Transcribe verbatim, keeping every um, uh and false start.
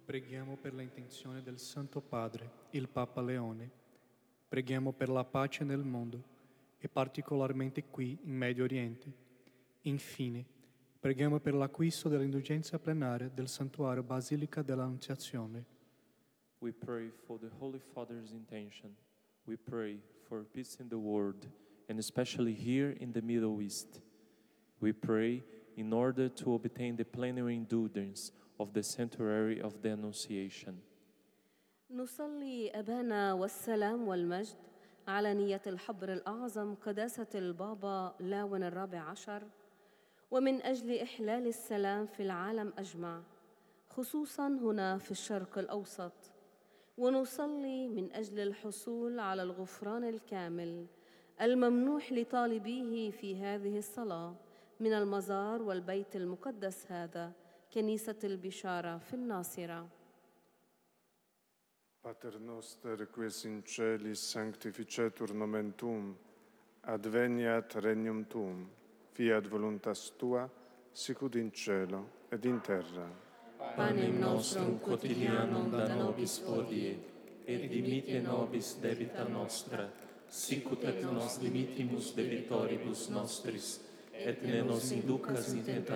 Preghiamo per la intenzione del Santo Padre, il Papa Leone. Preghiamo per la pace nel mondo e particolarmente qui in Medio Oriente. Infine, preghiamo per l'acquisto dell'indulgenza plenaria del Santuario Basilica dell'Annunciazione. We pray for the Holy Father's intention. We pray for peace in the world, and especially here in the Middle East. We pray in order to obtain the plenary indulgence of the sanctuary of the Annunciation. نصلي أبانا والسلام والمجد على نية الحبر الأعظم قداسة البابا لاون الرابع عشر، ومن أجل إحلال السلام في العالم أجمع، خصوصاً هنا في الشرق الأوسط. ونصلي من أجل الحصول على الغفران الكامل الممنوح لطالبيه في هذه الصلاة من المزار والبيت المقدس هذا، كنيسة البشارة في الناصرة. Pater noster, qui es in celis, sanctificetur nomen tuum, adveniat regnum tuum, fiat voluntas tua, sicut in cielo ed in terra. Panem nostrum quotidianum da nobis hodie, et dimitte nobis debita nostra, sicut et nos dimittimus debitoribus nostris, et ne nos inducas in tentationem,